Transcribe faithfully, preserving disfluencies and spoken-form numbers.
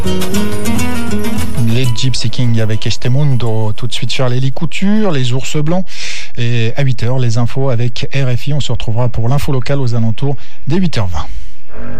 Les Gypsy Kings avec Estemundo, tout de suite Charlie Couture, les Ours Blancs, et à huit heures les infos avec R F I. On se retrouvera pour l'info locale aux alentours des huit heures vingt.